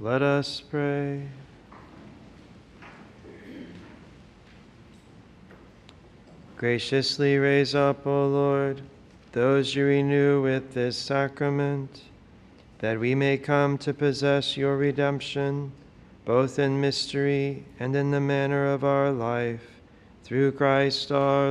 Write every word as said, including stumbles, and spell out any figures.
Let us pray. Graciously raise up, O Lord, those you renew with this sacrament, that we may come to possess your redemption, both in mystery and in the manner of our life, through Christ our